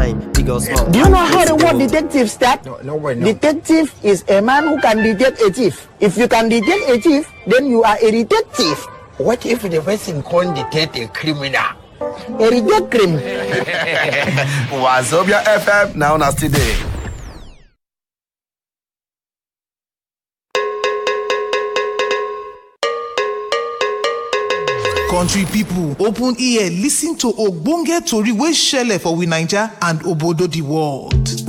fine, big or small. Do you know how the word detective starts? No. Detective is a man who can detect a thief. If you can detect a thief, then you are a detective. What if the person can't detect a criminal? A detective criminal. Wazobia FM now na today. Country people, open ear, listen to Ogbonge Tori wey shele for we Naija and obodo the world.